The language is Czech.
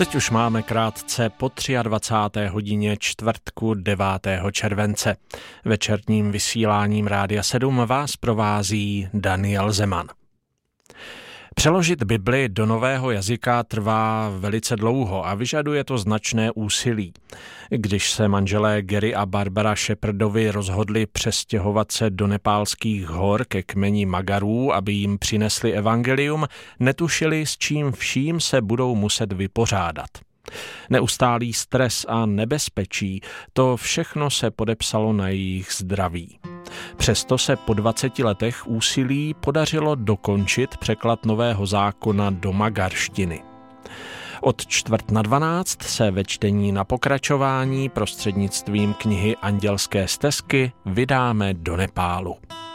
Teď už máme krátce po 23. hodině čtvrtku 9. července. Večerním vysíláním Rádia 7 vás provází Daniel Zeman. Přeložit Bibli do nového jazyka trvá velice dlouho a vyžaduje to značné úsilí. Když se manželé Gary a Barbara Shepherdovi rozhodli přestěhovat se do nepálských hor ke kmeni Magarů, aby jim přinesli evangelium, netušili, s čím vším se budou muset vypořádat. Neustálý stres a nebezpečí, to všechno se podepsalo na jejich zdraví. Přesto se po 20 letech úsilí podařilo dokončit překlad Nového zákona do magarštiny. Od 11:45 se ve čtení na pokračování prostřednictvím knihy Andělské stezky vydáme do Nepálu.